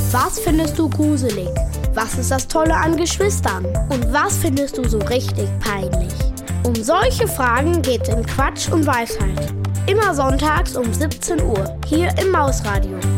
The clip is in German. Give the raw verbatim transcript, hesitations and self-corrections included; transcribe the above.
Was findest du gruselig? Was ist das Tolle an Geschwistern? Und was findest du so richtig peinlich? Um solche Fragen geht's in Quatsch und Weisheit. Immer sonntags um siebzehn Uhr, hier im Mausradio.